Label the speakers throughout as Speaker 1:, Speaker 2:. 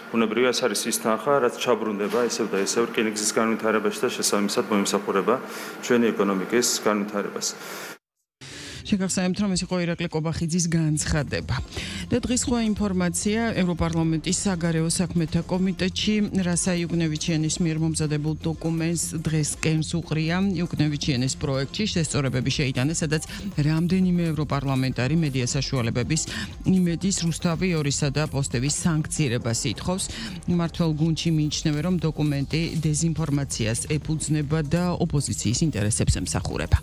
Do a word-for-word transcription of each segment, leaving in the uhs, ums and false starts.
Speaker 1: ბუნებრივია ეს არის ის თანხა, რაც ჩაბრუნდება ისევ და ისევ რკინიგზის განვითარებაში და შესაბამისად მოიმსახურება ჩვენი ეკონომიკის განვითარებას.
Speaker 2: შეგახსენებთ, რომ ეს იყო ირაკლი კობახიძის განცხადება. და დღის სხვა ინფორმაცია ევროპარლამენტის საგარეო საქმეთა კომიტეტში რასა იუკნევიჩიანის მიერ მომზადებულ დოკუმენტს დღეს კენს უყრია. იუკნევიჩიანის პროექტში შესწორებები შეიტანეს, სადაც რამდენიმე ევროპარლამენტარი მედია საშუალებების იმედის, რუსთავი ორისა და პოსტების სანქცირებას ითხოვს. მმართველ გუნდში მიიჩნევენ, რომ დოკუმენტი დეზინფორმაციას ეფუძნება და ოპოზიციის ინტერესებს ემსახურება.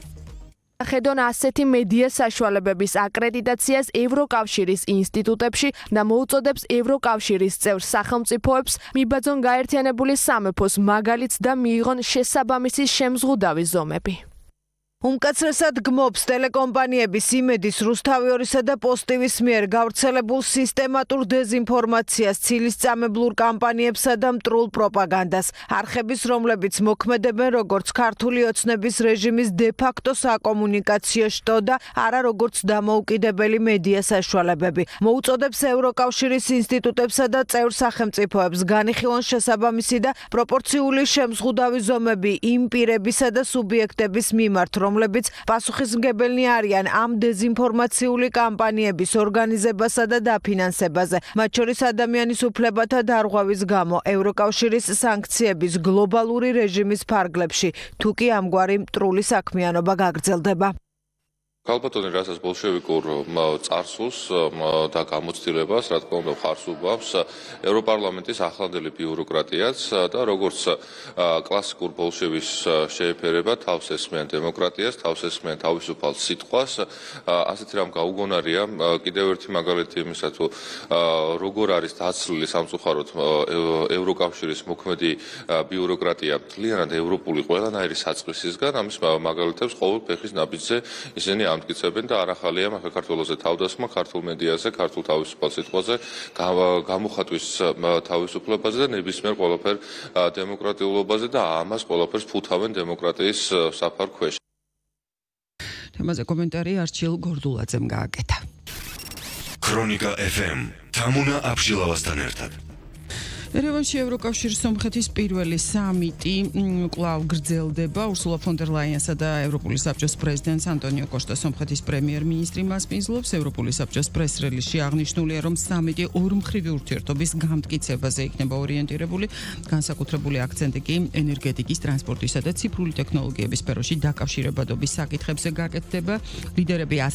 Speaker 3: ხედონ ასეთი მედია საშუალებების აკრედიტაციას ევროკავშირის ინსტიტუტებში და მოუწოდებს ევროკავშირის წევრ სახელმწიფოებს მიბაძონ გაერთიანებული სამეფოს მაგალითს და მიიღონ შესაბამისი შემზღუდავი ზომები.
Speaker 4: უმკაცრესად გმობს ტელეკომპანიების იმედის, რუსთავი ორისა და პოსტივის მიერ გავრცელებულ სისტემატურ დეზინფორმაციას, ცილისწამებლურ კამპანიებსა და მტრულ პროპაგანდას. არხების, რომლებიც მოქმედებენ როგორც ქართული ოცნების რეჟიმის დე-ფაქტო საკომუნიკაციო შტო და არა როგორც დამოუკიდებელი მედია საშუალებები. მოუწოდებს ევროკავშირის ინსტიტუტებსა და წევრ სახელმწიფოებს განიხილონ შესაბამისი და პროპორციული შემზღუდავი ზომები იმ პირებისა და სუბიექტების მიმართ, რომლებიც პასუხისმგებელნი არიან ამ დეზინფორმაციული კამპანიების ორგანიზებასა და დაფინანსებაზე, მათ შორის ადამიანის უფლებათა დარღვევის გამო ევროკავშირის სანქციების გლობალური რეჟიმის ფარგლებში, თუ კი ამგვარი მტრული საქმიანობა გაგრძელდება.
Speaker 5: Kalpatoni რასაც ბოლშევიკურ წარსულს და გამოცდილებას, რა თქმა უნდა, ხარს უბავს ევროპარლამენტის ახლანდელი ბიუროკრატიაც და როგორც კლასიკურ ბოლშევის შეეფერება თავს ესმიან დემოკრატიას, თავს ესმიან თავისუფალ სიტყვას, ასეთი რამ გაუგონარია. კიდევ ერთი მაგალითი იმისა, თუ როგორ არის დაცლილი სამწუხაროდ ევროკავშირის მოქმედი ბიუროკრატია მთლიანად ევროპული ყველანაირი საწყისისგან, ამის მაგალითებს ყოველ ფეხის ნაბიჯზე ისინი ამტკიცებენ და არ ახალია საქართველოზე თავდასხმა, ქართულ მედიაზე, ქართულ თავისუფალ სიტყვაზე, გამოხატვის თავისუფლებაზე და ნებისმიერ ყველაფერ დემოკრატიულობაზე და ამას ყველაფერს ფუთავენ დემოკრატიის საფარ ქვეშ.
Speaker 2: თემაზე კომენტარი არჩილ გორდულაძემ გააკეთა.
Speaker 6: ქრონიკა ეფ ემ თამუნა აბშილავასთან ერთად.
Speaker 2: ერევანში ევროკავშირის სომხეთის პირველი სამიტი კვლავ გრძელდება. ურსულა ფონ დერ ლაიენსა და ევროპული საბჭოს პრეზიდენტს ანტონიო კოშტა სომხეთის პრემიერ-მინისტრი მას მისლობს. ევროპული საბჭოს პრეს-რელიზში აღნიშნულია, რომ სამიტი ორმხრივი ურთიერთობის გამტკიცებაზე იქნება ორიენტირებული. განსაკუთრებული აქცენტი კი ენერგეტიკის, ტრანსპორტისა და ციფრული ტექნოლოგიების სფეროში დაკავშირებადობის საკითხებზე გაკეთდება. ლიდერები